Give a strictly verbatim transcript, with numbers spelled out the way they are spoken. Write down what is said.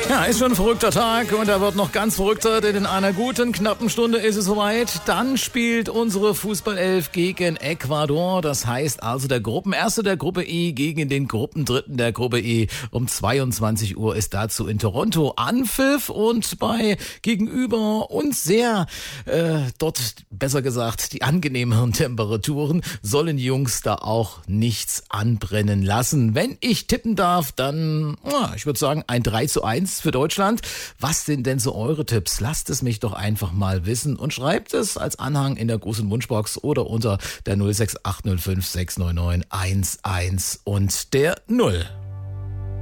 Ja, ist schon ein verrückter Tag und er wird noch ganz verrückter, denn in einer guten, knappen Stunde ist es soweit. Dann spielt unsere Fußballelf gegen Ecuador. Das heißt also der Gruppenerste der Gruppe E gegen den Gruppendritten der Gruppe E. Um zweiundzwanzig Uhr ist dazu in Toronto Anpfiff und bei gegenüber uns sehr, äh, dort besser gesagt, die angenehmeren Temperaturen sollen die Jungs da auch nichts anbrennen lassen. Wenn ich tippen darf, dann, ja, ich würde sagen, ein drei zu eins für Deutschland. Was sind denn so eure Tipps? Lasst es mich doch einfach mal wissen und schreibt es als Anhang in der großen Wunschbox oder unter der null sechs acht null fünf sechs neun neun eins eins und der null.